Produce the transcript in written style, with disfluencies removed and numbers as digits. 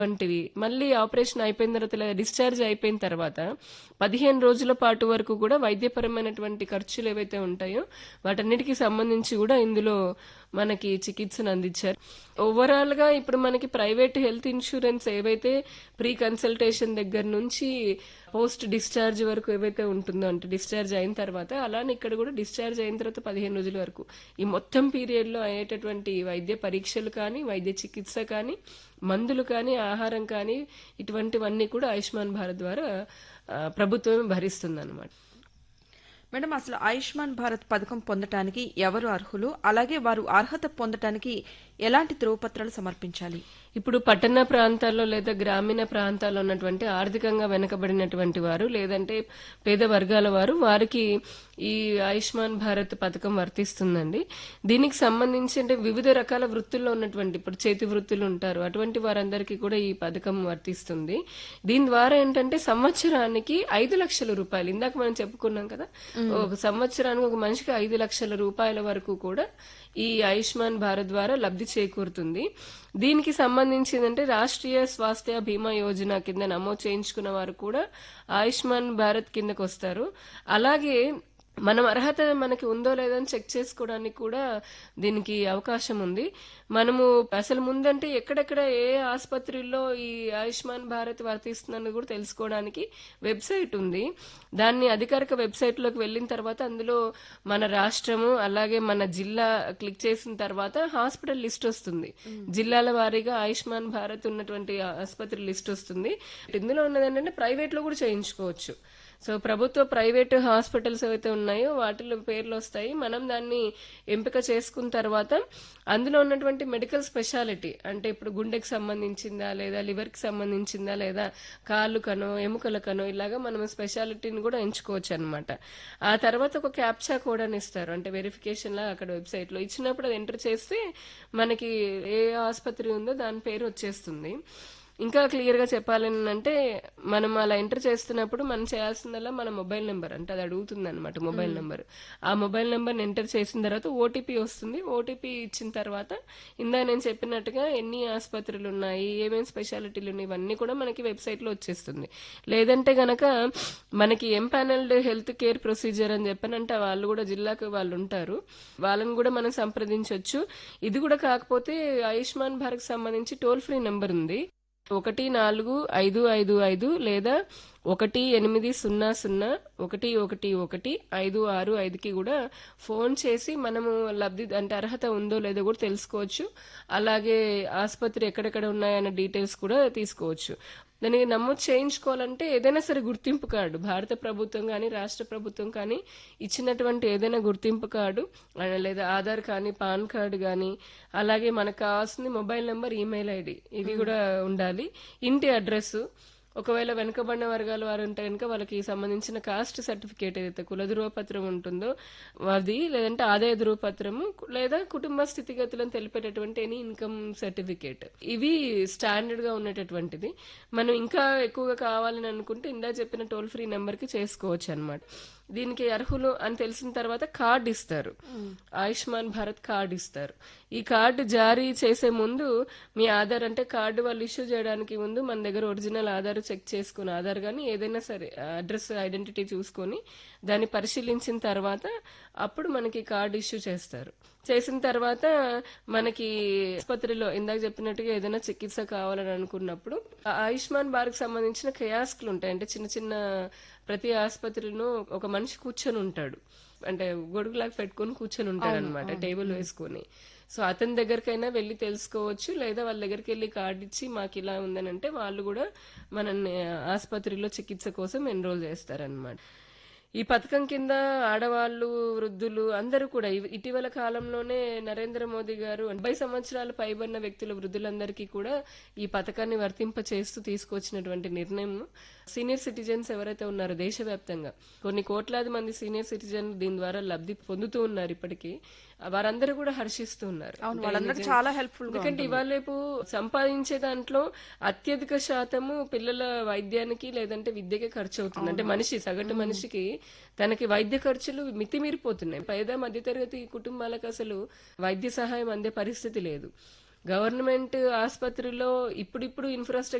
వంటివి మళ్ళీ ఆపరేషన్ అయిపోయిన తర్వాత లేదా డిశ్చార్జ్ అయిపోయిన తర్వాత 15 రోజుల పాటు వరకు కూడా వైద్యపరమైనటువంటి ఖర్చులు ఏవైతే ఉంటాయో వాటన్నిటికీ సంబంధించి కూడా ఇందులో మనకి చికిత్సను అందించారు. ఓవరాల్ గా ఇప్పుడు మనకి ప్రైవేట్ హెల్త్ ఇన్సూరెన్స్ ఏవైతే ప్రీ కన్సల్టేషన్ దగ్గర నుంచి పోస్ట్ డిశ్చార్జ్ వరకు ఏవైతే ఉంటుందో అంటే డిశ్చార్జ్ అయిన తర్వాత అలానే ఇక్కడ కూడా డిశ్చార్జ్ అయిన తర్వాత 15 రోజుల వరకు ఈ మొత్తం పీరియడ్ లో అయ్యేటటువంటి వైద్య పరీక్షలు కానీ వైద్య చికిత్స కానీ మందులు కానీ ఆహారం కానీ ఇటువంటివన్నీ కూడా ఆయుష్మాన్ భారత్ ద్వారా ప్రభుత్వమే భరిస్తుంది. మేడం, అసలు ఆయుష్మాన్ భారత్ పథకం పొందటానికి ఎవరు అర్హులు, అలాగే వారు అర్హత పొందటానికి ఎలాంటి ధ్రువపత్రాలు సమర్పించాలి? ఇప్పుడు పట్టణ ప్రాంతాల్లో లేదా గ్రామీణ ప్రాంతాల్లో ఉన్నటువంటి ఆర్థికంగా వెనుకబడినటువంటి వారు లేదంటే పేద వర్గాల వారికి ఈ ఆయుష్మాన్ భారత్ పథకం వర్తిస్తుందండి. దీనికి సంబంధించి అంటే వివిధ రకాల వృత్తుల్లో ఉన్నటువంటి ఇప్పుడు చేతి వృత్తులు ఉంటారు, అటువంటి వారందరికీ కూడా ఈ పథకం వర్తిస్తుంది. దీని ద్వారా ఏంటంటే సంవత్సరానికి 5 లక్షల రూపాయలు, ఇందాక మనం చెప్పుకున్నాం కదా, ఒక సంవత్సరానికి ఒక మనిషికి 5 లక్షల రూపాయల వరకు కూడా ఈ ఆయుష్మాన్ భారత్ ద్వారా లబ్ధి చేకూరుతుంది. దీనికి సంబంధించిందంటే రాష్ట్రీయ స్వాస్థ్య బీమా యోజన కింద నమోదు చేయించుకున్న వారు కూడా ఆయుష్మాన్ భారత్ కిందకు వస్తారు. అలాగే మనం అర్హత మనకి ఉందో లేదో అని చెక్ చేసుకోవడానికి కూడా దీనికి అవకాశం ఉంది. మనము అసలు ముందంటే ఎక్కడెక్కడ ఏ ఆసుపత్రుల్లో ఈ ఆయుష్మాన్ భారత్ వర్తిస్తుందని కూడా తెలుసుకోవడానికి వెబ్సైట్ ఉంది. దాన్ని అధికారిక వెబ్సైట్ లోకి వెళ్ళిన తర్వాత అందులో మన రాష్ట్రము అలాగే మన జిల్లా క్లిక్ చేసిన తర్వాత హాస్పిటల్ లిస్ట్ వస్తుంది. జిల్లాల వారీగా ఆయుష్మాన్ భారత్ ఉన్నటువంటి ఆసుపత్రి లిస్ట్ వస్తుంది. ఇందులో ఉన్నది ఏంటంటే ప్రైవేట్ లో కూడా చేయించుకోవచ్చు. సో ప్రభుత్వ ప్రైవేట్ హాస్పిటల్స్ ఏవైతే ఉన్నాయో వాటిలో పేర్లు వస్తాయి. మనం దాన్ని ఎంపిక చేసుకున్న తర్వాత అందులో ఉన్నటువంటి మెడికల్ స్పెషాలిటీ అంటే ఇప్పుడు గుండెకి సంబంధించిందా లేదా లివర్ కి సంబంధించిందా లేదా కాళ్ళు కనో ఎముకల కనో ఇలాగా మనం స్పెషాలిటీని కూడా ఎంచుకోవచ్చు అనమాట. ఆ తర్వాత ఒక క్యాప్చా కోడ్ అని ఇస్తారు, అంటే వెరిఫికేషన్ లా అక్కడ వెబ్సైట్ లో ఇచ్చినప్పుడు అది ఎంటర్ చేస్తే మనకి ఏ ఆసుపత్రి ఉందో దాని పేరు వచ్చేస్తుంది. ఇంకా క్లియర్ గా చెప్పాలని అంటే మనం అలా ఎంటర్ చేస్తున్నప్పుడు మనం చేయాల్సిందల్లా మన మొబైల్ నెంబర్, అంటే అది అడుగుతుంది అనమాట మొబైల్ నెంబర్. ఆ మొబైల్ నెంబర్ ఎంటర్ చేసిన తర్వాత ఓటీపీ వస్తుంది. ఓటీపీ ఇచ్చిన తర్వాత ఇందా నేను చెప్పినట్టుగా ఎన్ని ఆసుపత్రులు ఉన్నాయి, ఏమేమి స్పెషాలిటీలు ఉన్నాయి, ఇవన్నీ కూడా మనకి వెబ్సైట్ లో వచ్చేస్తుంది. లేదంటే గనక మనకి ఎంపానల్డ్ హెల్త్ కేర్ ప్రొసీజర్ అని చెప్పానంటే వాళ్ళు కూడా జిల్లాకు వాళ్ళు ఉంటారు, వాళ్ళని కూడా మనం సంప్రదించవచ్చు. ఇది కూడా కాకపోతే ఆయుష్మాన్ భారత్ సంబంధించి టోల్ ఫ్రీ నెంబర్ ఉంది, 145555 లేదా 1800111565 కూడా ఫోన్ చేసి మనము లబ్ధి అంటే అర్హత ఉందో లేదో కూడా తెలుసుకోవచ్చు. అలాగే ఆసుపత్రి ఎక్కడెక్కడ ఉన్నాయన్న డీటెయిల్స్ కూడా తీసుకోవచ్చు. దానికి నమోదు చేయించుకోవాలంటే ఏదైనా సరే గుర్తింపు కార్డు, భారత ప్రభుత్వం కానీ రాష్ట్ర ప్రభుత్వం కానీ ఇచ్చినటువంటి ఏదైనా గుర్తింపు కార్డు లేదా ఆధార్ కానీ పాన్ కార్డు కానీ, అలాగే మనకు కావాల్సింది మొబైల్ నెంబర్, ఈమెయిల్ ఐడి, ఇది కూడా ఉండాలి. ఇంటి అడ్రస్, ఒకవేళ వెనుకబడిన వర్గాల వారు ఉంటే కనుక వాళ్ళకి సంబంధించిన కాస్ట్ సర్టిఫికేట్ ఏదైతే కుల ధృవపత్రం ఉంటుందో అది, లేదంటే ఆదాయ ధృవపత్రము లేదా కుటుంబ స్థితిగతులను తెలిపేటటువంటి ఎనీ ఇన్కమ్ సర్టిఫికేట్, ఇవి స్టాండర్డ్ గా ఉండేటటువంటిది. మనం ఇంకా ఎక్కువగా కావాలని అనుకుంటే ఇందా చెప్పిన టోల్ ఫ్రీ నెంబర్ కి చేసుకోవచ్చు అనమాట. దీనికి అర్హులు అని తెలిసిన తర్వాత కార్డు ఇస్తారు, ఆయుష్మాన్ భారత్ కార్డు ఇస్తారు. ఈ కార్డు జారీ చేసే ముందు మీ ఆధార్, అంటే కార్డు వాళ్ళు ఇష్యూ చేయడానికి ముందు మన దగ్గర ఒరిజినల్ ఆధార్ చెక్ చేసుకుని, ఆధార్ గానీ ఏదైనా సరే అడ్రస్ ఐడెంటిటీ చూసుకొని దాన్ని పరిశీలించిన తర్వాత అప్పుడు మనకి కార్డు ఇష్యూ చేస్తారు. చేసిన తర్వాత మనకి ఆసుపత్రిలో ఇందాక చెప్పినట్టుగా ఏదైనా చికిత్స కావాలని అనుకున్నప్పుడు ఆయుష్మాన్ భారత్ సంబంధించిన కియాస్క్లు ఉంటాయి. అంటే చిన్న చిన్న ప్రతి ఆసుపత్రిలో ఒక మనిషి కూర్చొని ఉంటాడు, అంటే గొడుగులాగా పెట్టుకుని కూర్చొని ఉంటాడు అనమాట, టేబుల్ వేసుకుని. సో అతని దగ్గరకైనా వెళ్ళి తెలుసుకోవచ్చు, లేదా వాళ్ళ దగ్గరికి వెళ్ళి కార్డు ఇచ్చి మాకు ఇలా ఉందని అంటే వాళ్ళు కూడా మనల్ని ఆసుపత్రిలో చికిత్స కోసం ఎన్రోల్ చేస్తారనమాట. ఈ పథకం కింద ఆడవాళ్లు, వృద్ధులు అందరూ కూడా ఇటీవల కాలంలోనే నరేంద్ర మోదీ గారు 80 సంవత్సరాలు పైబడిన వ్యక్తుల వృద్ధులందరికీ కూడా ఈ పథకాన్ని వర్తింప చేస్తూ తీసుకొచ్చినటువంటి నిర్ణయం. సీనియర్ సిటిజన్స్ ఎవరైతే ఉన్నారో దేశవ్యాప్తంగా కొన్ని కోట్లాది మంది సీనియర్ సిటిజన్ దీని ద్వారా లబ్ధి పొందుతూ ఉన్నారు. ఇప్పటికీ వారందరూ కూడా హర్షిస్తూ ఉన్నారు. చాలా హెల్ప్ఫుల్. ఎందుకంటే ఇవాళ రేపు సంపాదించే దాంట్లో అత్యధిక శాతము పిల్లల వైద్యానికి లేదంటే విద్యకే ఖర్చు అవుతుంది. అంటే మనిషి సగటు మనిషికి తనకి వైద్య ఖర్చులు మితిమీరిపోతున్నాయి. పేద మధ్యతరగతి కుటుంబాలకు అసలు వైద్య సహాయం అందే పరిస్థితి లేదు. గవర్నమెంట్ ఆసుపత్రిలో ఇప్పుడిప్పుడు ఇన్ఫ్రాస్ట్రక్చర్